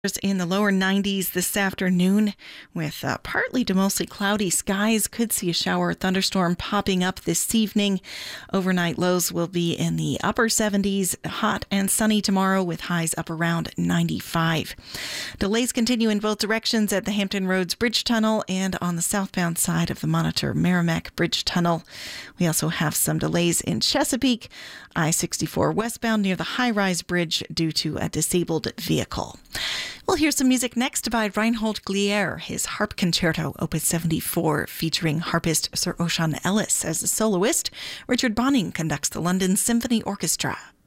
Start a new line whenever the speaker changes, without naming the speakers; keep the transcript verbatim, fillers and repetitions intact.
In the lower nineties this afternoon with uh, partly to mostly cloudy skies. Could see a shower or thunderstorm popping up this evening. Overnight lows will be in the upper seventies. Hot and sunny tomorrow with highs up around ninety-five. Delays continue in both directions at the Hampton Roads Bridge Tunnel and on the southbound side of the Monitor Merrimack Bridge Tunnel. We also have some delays in Chesapeake, I sixty-four westbound near the high-rise bridge due to a disabled vehicle. We'll hear some music next by Reinhold Glier, his Harp Concerto, Opus seventy-four, featuring harpist Sir Ocean Ellis as a soloist. Richard Bonning conducts the London Symphony Orchestra.